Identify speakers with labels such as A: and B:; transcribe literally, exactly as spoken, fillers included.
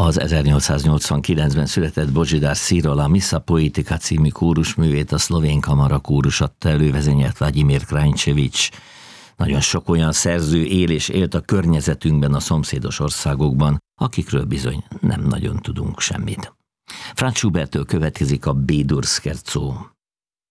A: Az ezernyolcszáznyolcvankilencben született Božidar Sírola Missa Poetica című kórusművét a szlovén kamara kórus adta elő, vezényelt Vladimir Krajnčević. Nagyon sok olyan szerző él és élt a környezetünkben, a szomszédos országokban, akikről bizony nem nagyon tudunk semmit. Franz Schuberttől következik a B-dur Scherzo.